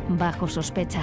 Bajo sospecha.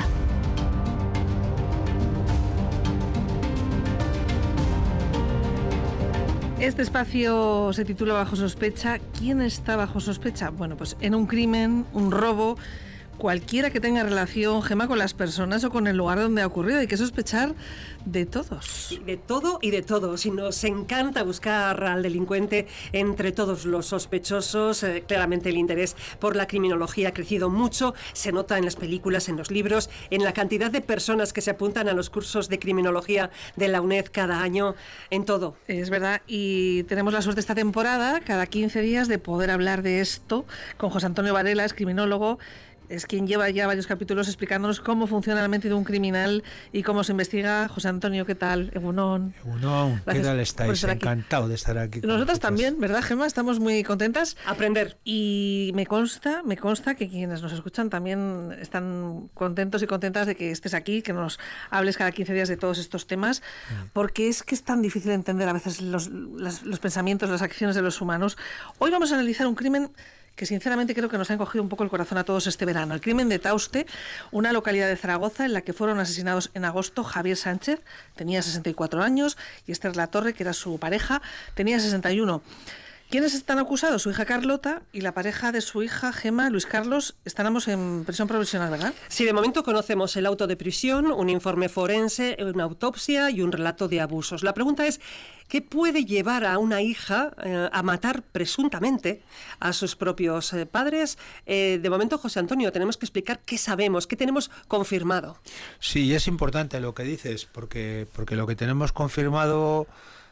Este espacio se titula Bajo sospecha. ¿Quién está bajo sospecha? Bueno, pues en un crimen, un robo, cualquiera que tenga relación, Gemma, con las personas o con el lugar donde ha ocurrido. Hay que sospechar de todos. De todo y de todos. Y nos encanta buscar al delincuente entre todos los sospechosos. Claramente el interés por la criminología ha crecido mucho. Se nota en las películas, en los libros, en la cantidad de personas que se apuntan a los cursos de criminología de la UNED cada año, en todo. Es verdad. Y tenemos la suerte esta temporada, cada 15 días, de poder hablar de esto con José Antonio Varela, es criminólogo. Es quien lleva ya varios capítulos explicándonos cómo funciona la mente de un criminal y cómo se investiga. José Antonio, ¿qué tal? Egunon. Egunon, ¿qué tal estáis? Encantado de estar aquí. Nosotras también, ¿verdad, Gemma? Estamos muy contentas. Aprender. Y me consta que quienes nos escuchan también están contentos y contentas de que estés aquí, que nos hables cada 15 días de todos estos temas, porque es que es tan difícil entender a veces los pensamientos, las acciones de los humanos. Hoy vamos a analizar un crimen que sinceramente creo que nos ha encogido un poco el corazón a todos este verano. El crimen de Tauste, una localidad de Zaragoza en la que fueron asesinados en agosto Javier Sánchez, tenía 64 años, y Esther Latorre, que era su pareja, tenía 61. ¿Quiénes están acusados? Su hija Carlota y la pareja de su hija, Gemma, Luis Carlos. Estamos en prisión provisional, ¿verdad? Sí, de momento conocemos el auto de prisión, un informe forense, una autopsia y un relato de abusos. La pregunta es, ¿qué puede llevar a una hija a matar presuntamente a sus propios padres? De momento, José Antonio, tenemos que explicar qué sabemos, qué tenemos confirmado. Sí, es importante lo que dices, porque lo que tenemos confirmado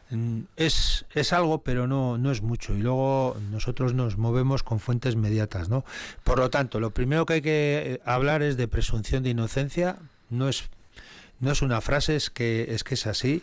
es algo, pero no es mucho, y luego nosotros nos movemos con fuentes mediatas, ¿no? Por lo tanto, lo primero que hay que hablar es de presunción de inocencia. No es una frase, es que es así.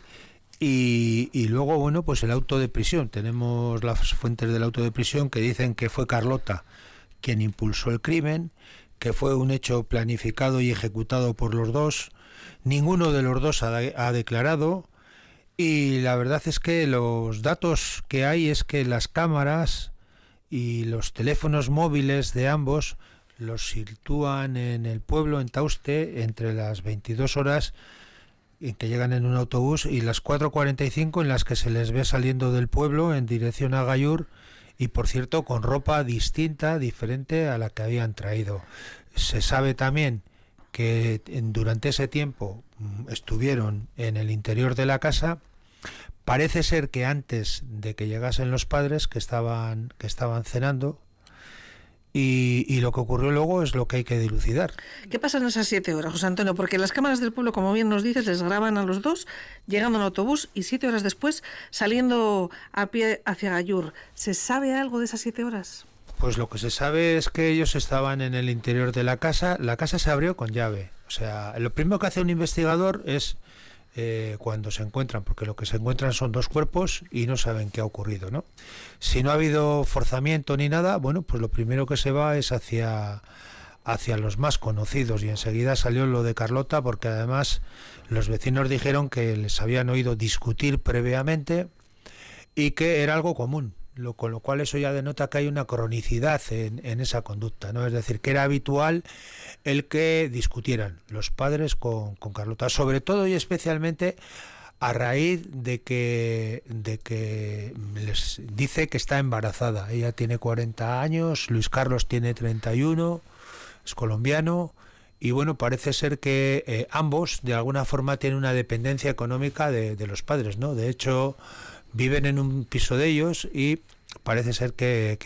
Y luego, bueno, pues el auto de prisión. Tenemos las fuentes del auto de prisión que dicen que fue Carlota quien impulsó el crimen, que fue un hecho planificado y ejecutado por los dos. Ninguno de los dos ha declarado. Y la verdad es que los datos que hay es que las cámaras y los teléfonos móviles de ambos los sitúan en el pueblo, en Tauste, entre las 22 horas en que llegan en un autobús y las 4:45 en las que se les ve saliendo del pueblo en dirección a Gallur, y por cierto con ropa distinta, diferente a la que habían traído. Se sabe también que durante ese tiempo estuvieron en el interior de la casa. Parece ser que antes de que llegasen los padres, que estaban cenando, y lo que ocurrió luego es lo que hay que dilucidar. ¿Qué pasa en esas 7 horas, José Antonio? Porque las cámaras del pueblo, como bien nos dices, les graban a los dos llegando en autobús y 7 horas después saliendo a pie hacia Gallur. ¿Se sabe algo de esas 7 horas? Pues lo que se sabe es que ellos estaban en el interior de la casa. La casa se abrió con llave. O sea, lo primero que hace un investigador es cuando se encuentran, porque lo que se encuentran son dos cuerpos y no saben qué ha ocurrido, ¿no? Si no ha habido forzamiento ni nada, bueno, pues lo primero que se va es hacia los más conocidos, y enseguida salió lo de Carlota, porque además los vecinos dijeron que les habían oído discutir previamente y que era algo común. Con lo cual eso ya denota que hay una cronicidad en esa conducta, ¿no? Es decir, que era habitual el que discutieran los padres con Carlota, sobre todo y especialmente a raíz de que les dice que está embarazada. Ella tiene 40 años, Luis Carlos tiene 31, es colombiano, y bueno, parece ser que ambos de alguna forma tienen una dependencia económica de los padres, ¿no? De hecho, viven en un piso de ellos y parece ser que